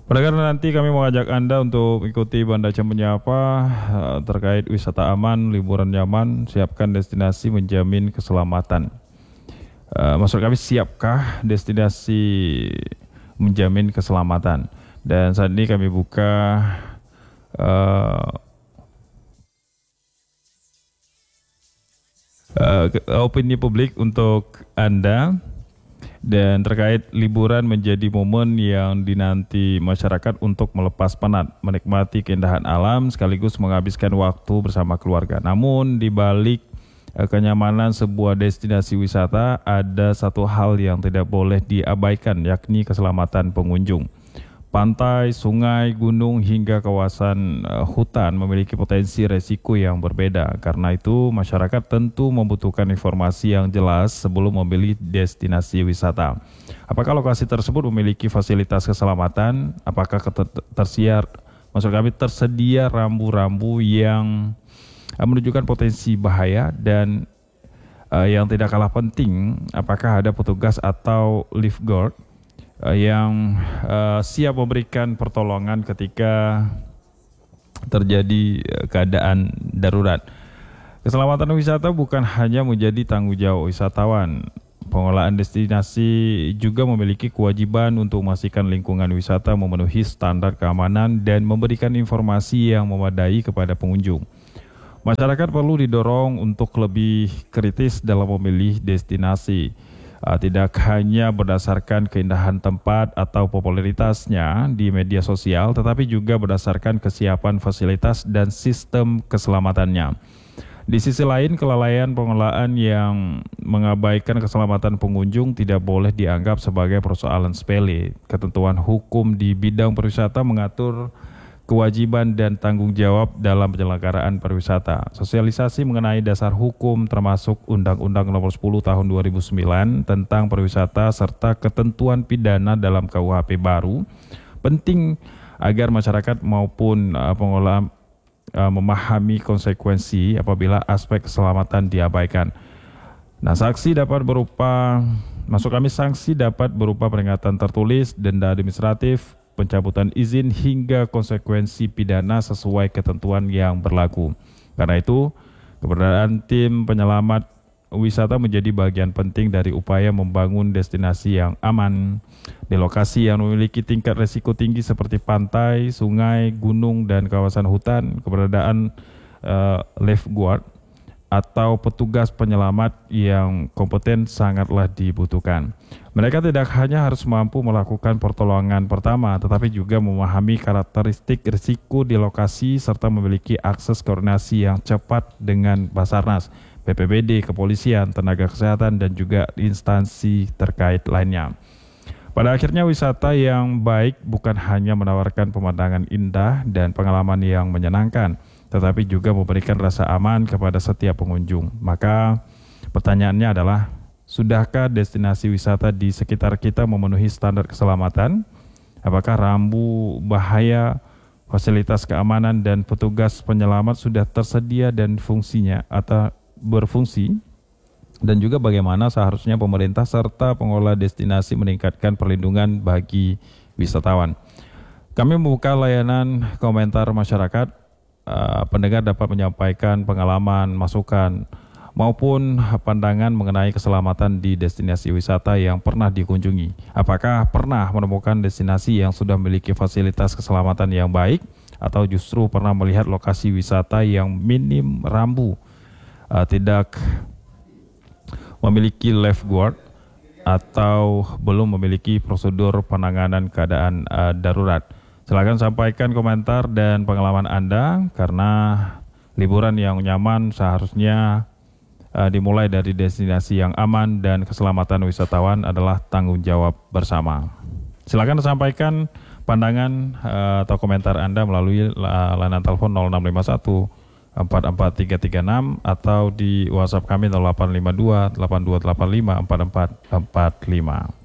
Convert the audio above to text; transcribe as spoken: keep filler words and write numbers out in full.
Pada karena nanti kami mengajak Anda untuk ikuti Banda Aceh Menyapa uh, terkait wisata aman, liburan nyaman, siapkan destinasi menjamin keselamatan. Uh, maksud kami, siapkah destinasi menjamin keselamatan? Dan saat ini kami buka uh, uh, opini publik untuk Anda. Dan terkait liburan menjadi momen yang dinanti masyarakat untuk melepas penat, menikmati keindahan alam sekaligus menghabiskan waktu bersama keluarga. Namun di balik eh, kenyamanan sebuah destinasi wisata ada satu hal yang tidak boleh diabaikan, yakni keselamatan pengunjung. Pantai, sungai, gunung hingga kawasan uh, hutan memiliki potensi resiko yang berbeda. Karena itu, masyarakat tentu membutuhkan informasi yang jelas sebelum memilih destinasi wisata. Apakah lokasi tersebut memiliki fasilitas keselamatan? Apakah tersiar, maksud kami tersedia rambu-rambu yang uh, menunjukkan potensi bahaya? Dan uh, yang tidak kalah penting, apakah ada petugas atau lifeguard yang uh, siap memberikan pertolongan ketika terjadi keadaan darurat. Keselamatan wisata bukan hanya menjadi tanggung jawab wisatawan. Pengelolaan destinasi juga memiliki kewajiban untuk memastikan lingkungan wisata memenuhi standar keamanan dan memberikan informasi yang memadai kepada pengunjung. Masyarakat perlu didorong untuk lebih kritis dalam memilih destinasi. Uh, tidak hanya berdasarkan keindahan tempat atau popularitasnya di media sosial, tetapi juga berdasarkan kesiapan fasilitas dan sistem keselamatannya. Di sisi lain, kelalaian pengelolaan yang mengabaikan keselamatan pengunjung tidak boleh dianggap sebagai persoalan sepele. Ketentuan hukum di bidang pariwisata mengatur kewajiban dan tanggung jawab dalam penyelenggaraan pariwisata. Sosialisasi mengenai dasar hukum termasuk Undang-Undang Nomor sepuluh Tahun dua ribu sembilan tentang pariwisata serta ketentuan pidana dalam K U H P baru penting agar masyarakat maupun uh, pengelola uh, memahami konsekuensi apabila aspek keselamatan diabaikan. Nah, sanksi dapat berupa, maksud kami sanksi dapat berupa peringatan tertulis, denda administratif, pencabutan izin hingga konsekuensi pidana sesuai ketentuan yang berlaku. Karena itu, keberadaan tim penyelamat wisata menjadi bagian penting dari upaya membangun destinasi yang aman di lokasi yang memiliki tingkat risiko tinggi seperti pantai, sungai, gunung, dan kawasan hutan. Keberadaan uh, lifeguard atau petugas penyelamat yang kompeten sangatlah dibutuhkan. Mereka tidak hanya harus mampu melakukan pertolongan pertama, tetapi juga memahami karakteristik risiko di lokasi serta memiliki akses koordinasi yang cepat dengan Basarnas, B P B D, kepolisian, tenaga kesehatan, dan juga instansi terkait lainnya. Pada akhirnya, wisata yang baik bukan hanya menawarkan pemandangan indah dan pengalaman yang menyenangkan, tetapi juga memberikan rasa aman kepada setiap pengunjung. Maka pertanyaannya adalah, sudahkah destinasi wisata di sekitar kita memenuhi standar keselamatan? Apakah rambu bahaya, fasilitas keamanan, dan petugas penyelamat sudah tersedia dan fungsinya atau berfungsi? Dan juga bagaimana seharusnya pemerintah serta pengelola destinasi meningkatkan perlindungan bagi wisatawan? Kami membuka layanan komentar masyarakat. Uh, pendengar dapat menyampaikan pengalaman, masukan, maupun pandangan mengenai keselamatan di destinasi wisata yang pernah dikunjungi. Apakah pernah menemukan destinasi yang sudah memiliki fasilitas keselamatan yang baik, atau justru pernah melihat lokasi wisata yang minim rambu, uh, tidak memiliki lifeguard, atau belum memiliki prosedur penanganan keadaan uh, darurat? Silakan sampaikan komentar dan pengalaman Anda, karena liburan yang nyaman seharusnya uh, dimulai dari destinasi yang aman dan keselamatan wisatawan adalah tanggung jawab bersama. Silakan sampaikan pandangan uh, atau komentar Anda melalui uh, layanan telepon nol enam lima satu empat empat tiga tiga enam atau di WhatsApp kami nol delapan lima dua delapan dua delapan lima empat empat empat lima.